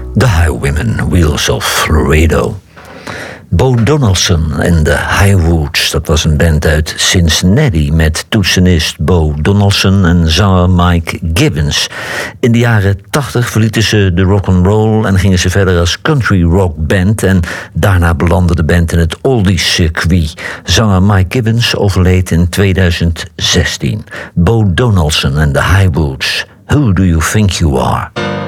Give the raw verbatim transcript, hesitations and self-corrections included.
The Highwaymen, Wheels of Laredo. Bo Donaldson en de Highwoods, dat was een band uit Cincinnati met toetsenist Bo Donaldson en zanger Mike Gibbons. In de jaren tachtig verlieten ze de rock'n'roll en gingen ze verder als country rock band en daarna belandde de band in het oldies circuit. Zanger Mike Gibbons overleed in tweeduizend zestien. Bo Donaldson en de Highwoods, Who Do You Think You Are?